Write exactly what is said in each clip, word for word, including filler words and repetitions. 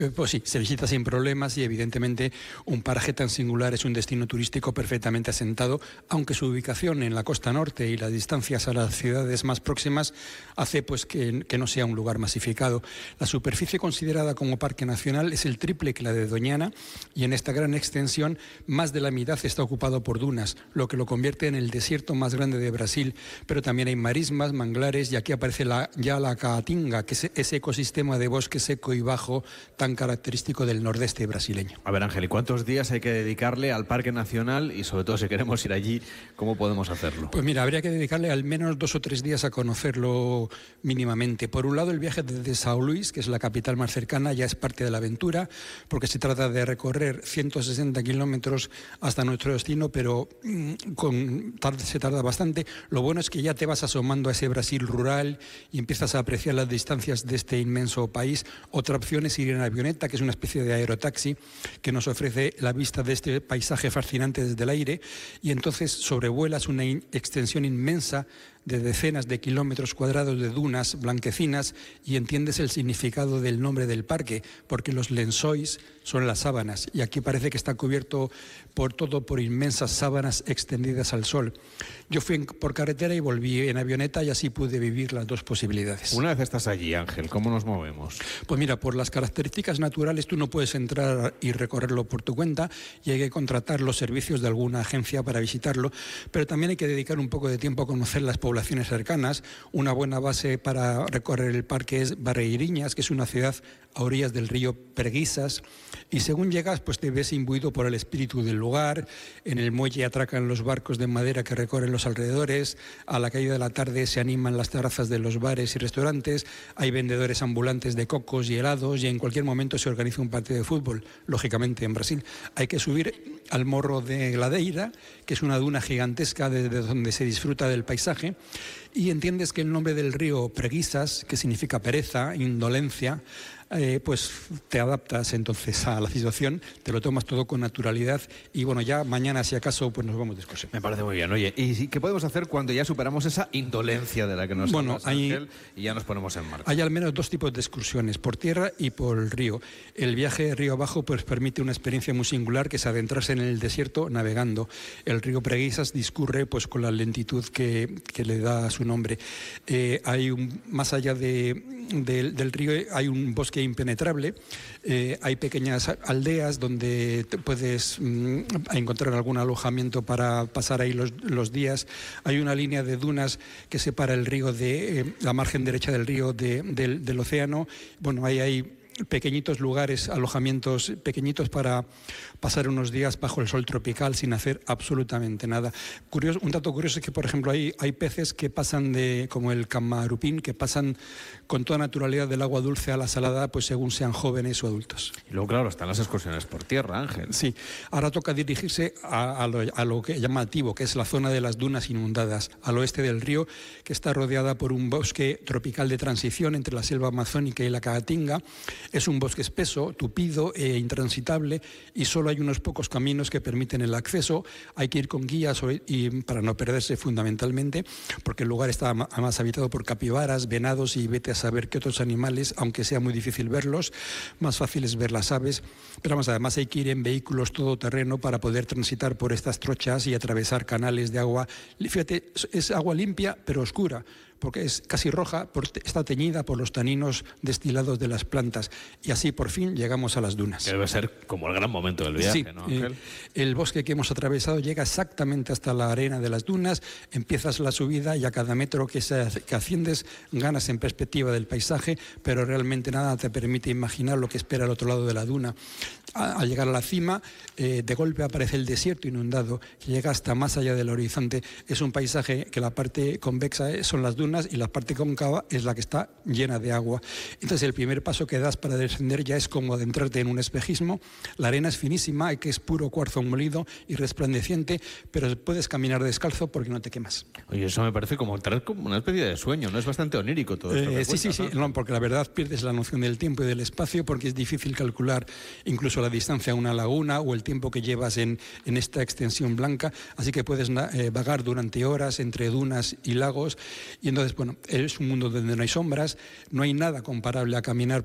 Pues sí, se visita sin problemas y evidentemente un paraje tan singular es un destino turístico perfectamente asentado, aunque su ubicación en la costa norte y las distancias a las ciudades más próximas hace pues que, que no sea un lugar masificado. La superficie considerada como parque nacional es el triple que la de Doñana y en esta gran extensión más de la mitad está ocupado por dunas, lo que lo convierte en el desierto más grande de Brasil, pero también hay marismas, manglares y aquí aparece la, ya la Caatinga, que es ese ecosistema de bosque seco y bajo tan característico del nordeste brasileño. A ver, Ángel, ¿y cuántos días hay que dedicarle al Parque Nacional? Y sobre todo, si queremos ir allí, ¿cómo podemos hacerlo? Pues mira, habría que dedicarle al menos dos o tres días a conocerlo mínimamente. Por un lado, el viaje desde São Luís, que es la capital más cercana, ya es parte de la aventura, porque se trata de recorrer ciento sesenta kilómetros hasta nuestro destino, pero mmm, con, tarde, se tarda bastante. Lo bueno es que ya te vas asomando a ese Brasil rural y empiezas a apreciar las distancias de este inmenso país. Otra opción es ir en avión, que es una especie de aerotaxi que nos ofrece la vista de este paisaje fascinante desde el aire y entonces sobrevuelas una in- extensión inmensa de decenas de kilómetros cuadrados de dunas blanquecinas y entiendes el significado del nombre del parque, porque los lençóis son las sábanas y aquí parece que está cubierto por todo por inmensas sábanas extendidas al sol. Yo fui en, por carretera y volví en avioneta y así pude vivir las dos posibilidades. Una vez estás allí, Ángel, ¿cómo nos movemos? Pues mira, por las características naturales tú no puedes entrar y recorrerlo por tu cuenta y hay que contratar los servicios de alguna agencia para visitarlo, pero también hay que dedicar un poco de tiempo a conocer las poblaciones cercanas. Una buena base para recorrer el parque es Barreirinhas, que es una ciudad a orillas del río Preguiças, y según llegas pues te ves imbuido por el espíritu del lugar. En el muelle atracan los barcos de madera que recorren los alrededores, a la caída de la tarde se animan las terrazas de los bares y restaurantes, hay vendedores ambulantes de cocos y helados y en cualquier momento se organiza un partido de fútbol, lógicamente en Brasil. Hay que subir al Morro de Gladeira, que es una duna gigantesca desde donde se disfruta del paisaje, y entiendes que el nombre del río Preguiças, que significa pereza, indolencia, eh, pues te adaptas entonces a la situación, te lo tomas todo con naturalidad y bueno, ya mañana si acaso pues nos vamos de excursión. Me parece muy bien. Oye, ¿y qué podemos hacer cuando ya superamos esa indolencia de la que nos bueno, hablas, hay, Ángel, y ya nos ponemos en marcha? Hay al menos dos tipos de excursiones, por tierra y por el río. El viaje río abajo pues permite una experiencia muy singular, que es adentrarse en el desierto navegando. El río Preguiças discurre pues con la lentitud que, que le da su nombre. Eh, hay un, más allá de, de, del río hay un bosque impenetrable, eh, hay pequeñas aldeas donde te puedes mm, encontrar algún alojamiento para pasar ahí los, los días. Hay una línea de dunas que separa el río de eh, la margen derecha del río de, del, del océano. Bueno, ahí hay pequeñitos lugares, alojamientos pequeñitos para pasar unos días bajo el sol tropical sin hacer absolutamente nada. Curioso, un dato curioso es que, por ejemplo, hay, hay peces que pasan de, como el camarupín, que pasan con toda naturalidad del agua dulce a la salada, pues según sean jóvenes o adultos. Y luego, claro, están las excursiones por tierra, Ángel. Sí, ahora toca dirigirse a, a, lo, a lo que llamativo, que es la zona de las dunas inundadas, al oeste del río, que está rodeada por un bosque tropical de transición entre la selva amazónica y la Caatinga. Es un bosque espeso, tupido e intransitable y solo hay unos pocos caminos que permiten el acceso. Hay que ir con guías y para no perderse fundamentalmente, porque el lugar está además habitado por capibaras, venados y vete a saber qué otros animales, aunque sea muy difícil verlos. Más fácil es ver las aves, pero vamos, además hay que ir en vehículos todoterreno para poder transitar por estas trochas y atravesar canales de agua. Fíjate, es agua limpia pero oscura, porque es casi roja, está teñida por los taninos destilados de las plantas. Y así por fin llegamos a las dunas. Que debe ser como el gran momento del viaje, sí, ¿no, Ángel? Eh, el bosque que hemos atravesado llega exactamente hasta la arena de las dunas, empiezas la subida y a cada metro que, se, que asciendes ganas en perspectiva del paisaje, pero realmente nada te permite imaginar lo que espera al otro lado de la duna. Al llegar a la cima, eh, de golpe aparece el desierto inundado, que llega hasta más allá del horizonte. Es un paisaje que la parte convexa son las dunas y la parte cóncava es la que está llena de agua. Entonces el primer paso que das para descender ya es como adentrarte en un espejismo. La arena es finísima, que es puro cuarzo molido y resplandeciente, pero puedes caminar descalzo porque no te quemas. Oye, eso me parece como entrar como una especie de sueño, ¿no? Es bastante onírico todo esto. Eh, que sí, cuentas, sí, sí, ¿no? no, porque la verdad pierdes la noción del tiempo y del espacio porque es difícil calcular incluso la distancia a una laguna o el tiempo que llevas en, en esta extensión blanca, así que puedes eh, vagar durante horas entre dunas y lagos y entonces, bueno, es un mundo donde no hay sombras, no hay nada comparable a caminar por este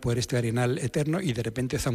Arenal eterno y de repente